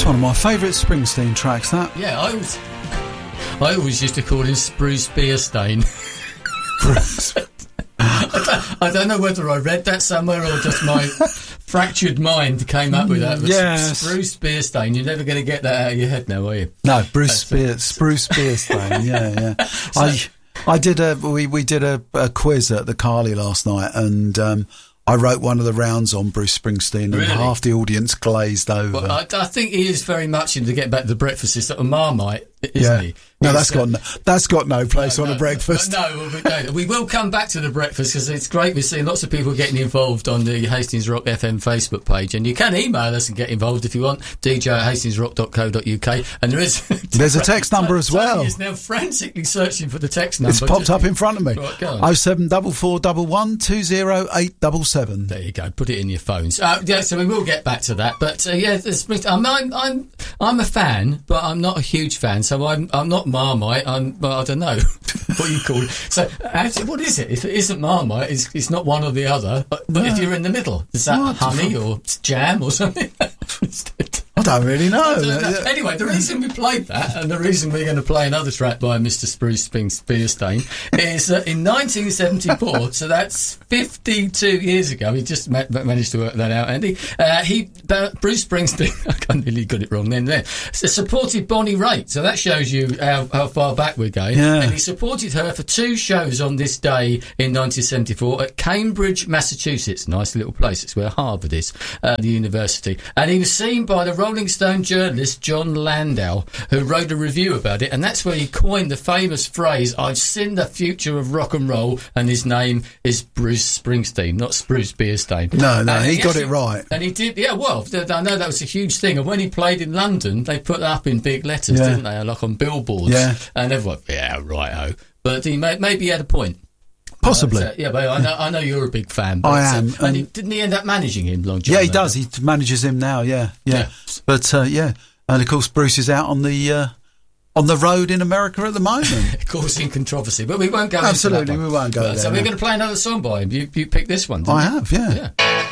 That's one of my favourite Springsteen tracks, that. Yeah, I always used to call him Bruce Beerstain. Bruce. I don't know whether I read that somewhere or just my fractured mind came up with that. Yes. Bruce Beerstain. You're never going to get that out of your head now, are you? No, Bruce Beerstain. Yeah. So, we did a quiz at the Carly last night, and I wrote one of the rounds on Bruce Springsteen, and really? half the audience glazed over. Well, I think he is very much into getting back to the breakfast system. A Marmite, isn't he? No, that's got no place on a breakfast. No, we will come back to the breakfast because it's great. We're seeing lots of people getting involved on the Hastings Rock FM Facebook page, and you can email us and get involved if you want. dj@hastingsrock.co.uk, and there's a text number as well. Tony is now frantically searching for the text number. It's popped up in front of me. Right, go on. 07441 20877. There you go. Put it in your phones. So we will get back to that. But I'm a fan, but I'm not a huge fan. So I'm not Marmite. I don't know what you call it. So actually, what is it? If it isn't Marmite, it's not one or the other. But if you're in the middle, is that honey or jam or something? I don't really know. Anyway, the reason we played that, and the reason we're going to play another track by Mr. Bruce Beerstain, is that in 1974, so that's 52 years ago, he just managed to work that out, Andy, Bruce Springsteen, I nearly got it wrong there, supported Bonnie Raitt, so that shows you how far back we're going, and he supported her for 2 shows on this day in 1974 at Cambridge, Massachusetts, nice little place, it's where Harvard is, the university, and he was seen by the Rolling Stone journalist John Landau, who wrote a review about it, and that's where he coined the famous phrase, "I've seen the future of rock and roll," and his name is Bruce Springsteen, not Bruce Beerstain. No, he got it right. And he did, I know that was a huge thing, and when he played in London, they put it up in big letters, didn't they, like on billboards, and everyone, right-ho, but maybe he had a point. Possibly. But I know you're a big fan. But, I am. And didn't he end up managing him long? Yeah, he does. He manages him now. Yeah. But and of course Bruce is out on the road in America at the moment, causing controversy. But we won't go. Absolutely, into that one. We won't go there. So we're going to play another song by him. You picked this one. I have. Yeah.